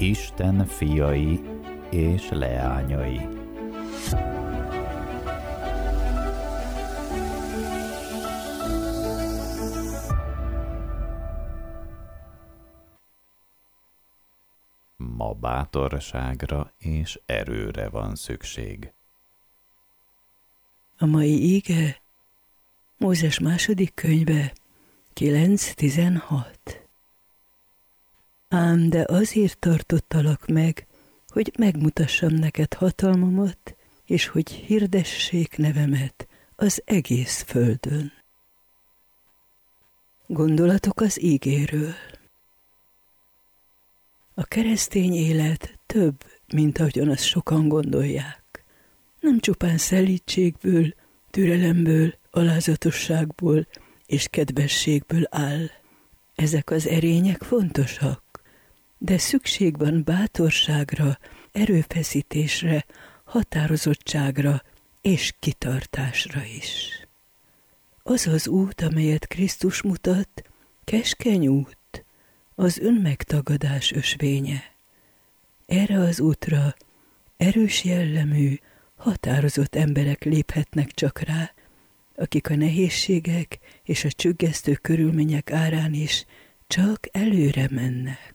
Isten fiai és leányai. Ma bátorságra és erőre van szükség. A mai ige Mózes második könyve 9:16. Ám de azért tartottalak meg, hogy megmutassam neked hatalmamat, és hogy hirdessék nevemet az egész földön. Gondolatok az ígéről. A keresztény élet több, mint ahogyan azt sokan gondolják. Nem csupán szelídségből, türelemből, alázatosságból és kedvességből áll. Ezek az erények fontosak, de szükség van bátorságra, erőfeszítésre, határozottságra és kitartásra is. Az az út, amelyet Krisztus mutat, keskeny út, az önmegtagadás ösvénye. Erre az útra erős jellemű, határozott emberek léphetnek csak rá, akik a nehézségek és a csüggesztő körülmények árán is csak előre mennek.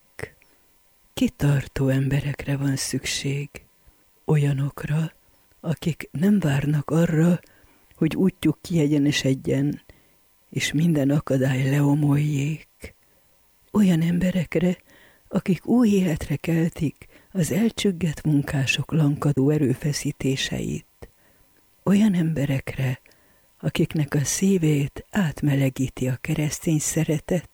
Kitartó emberekre van szükség, olyanokra, akik nem várnak arra, hogy útjuk kiegyenesedjen, és minden akadály leomoljék. Olyan emberekre, akik új életre keltik az elcsüggett munkások lankadó erőfeszítéseit. Olyan emberekre, akiknek a szívét átmelegíti a keresztény szeretet,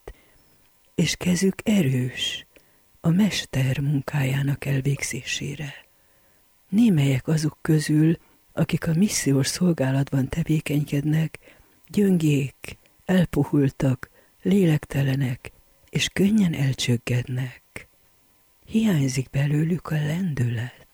és kezük erős a mester munkájának elvégzésére. Némelyek azok közül, akik a missziós szolgálatban tevékenykednek, gyöngék, elpuhultak, lélektelenek, és könnyen elcsöggednek. Hiányzik belőlük a lendület.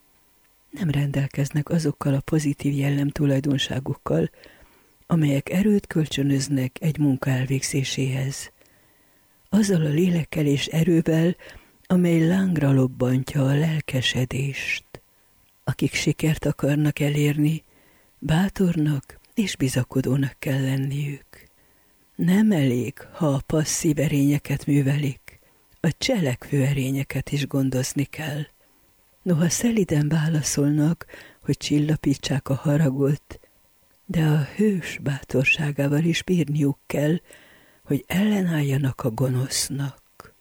Nem rendelkeznek azokkal a pozitív jellemtulajdonságokkal, amelyek erőt kölcsönöznek egy munka elvégzéséhez. Azzal a lélekkel és erővel, amely lángra lobbantja a lelkesedést. Akik sikert akarnak elérni, bátornak és bizakodónak kell lenniük. Nem elég, ha a passzív erényeket művelik, a cselekvő erényeket is gondozni kell. Noha szeliden válaszolnak, hogy csillapítsák a haragot, de a hős bátorságával is bírniuk kell, hogy ellenálljanak a gonosznak.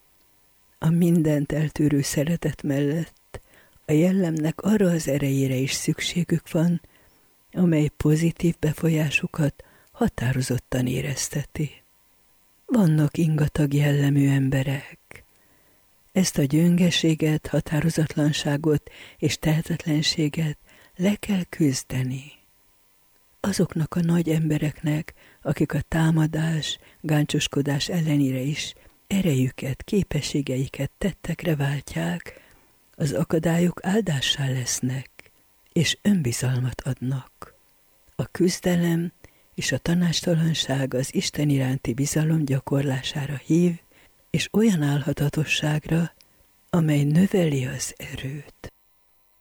A mindent eltűrő szeretet mellett a jellemnek arra az erejére is szükségük van, amely pozitív befolyásukat határozottan érezteti. Vannak ingatag jellemű emberek. Ezt a gyöngeséget, határozatlanságot és tehetetlenséget le kell küzdeni. Azoknak a nagy embereknek, akik a támadás, gáncsoskodás ellenére is erejüket, képességeiket tettekre váltják, az akadályok áldássá lesznek, és önbizalmat adnak. A küzdelem és a tanácstalanság az Isten iránti bizalom gyakorlására hív, és olyan álhatatosságra, amely növeli az erőt.